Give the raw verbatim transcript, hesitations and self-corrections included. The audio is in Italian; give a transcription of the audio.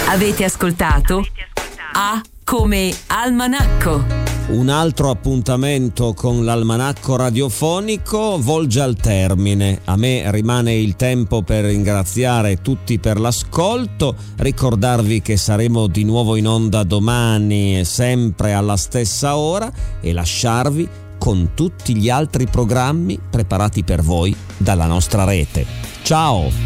Avete ascoltato A come Almanacco. Un altro appuntamento con l'almanacco radiofonico volge al termine. A me rimane il tempo per ringraziare tutti per l'ascolto, ricordarvi che saremo di nuovo in onda domani, sempre alla stessa ora, e lasciarvi con tutti gli altri programmi preparati per voi dalla nostra rete. Ciao!